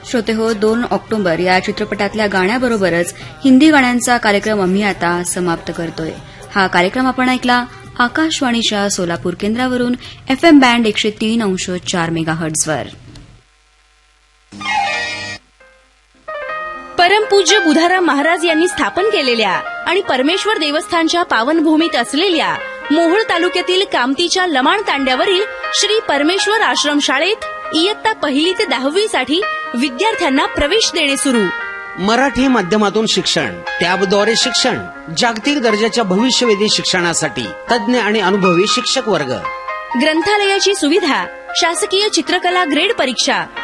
श्रोतेहो, 2 October या चित्रपटातल्या गाण्याबरोबरच हिंदी गाण्यांचा कार्यक्रम आम्ही आता समाप्त करतोय. हा कार्यक्रम आपण ऐकला आकाशवाणीच्या सोलापूर केंद्रावरून FM बँड 103.4 मेगाहर्ट्झवर. परमपूज्य बुधाराम महाराज यांनी स्थापन केलेल्या आणि परमेश्वर देवस्थानच्या पावनभूमीत असलेल्या मोहोळ तालुक्यातील कामतीच्या लमाण तांड्यावरील श्री परमेश्वर आश्रम शाळेत इयत्ता 1ली ते 10वी साठी विद्यार्थ्यांना प्रवेश देणे सुरू. मराठी माध्यमातून शिक्षण, टॅबद्वारे शिक्षण, जागतिक दर्जाच्या भविष्यवेधी शिक्षणासाठी तज्ञ आणि अनुभवी शिक्षक वर्ग, ग्रंथालयाची सुविधा, शासकीय चित्रकला ग्रेड परीक्षा,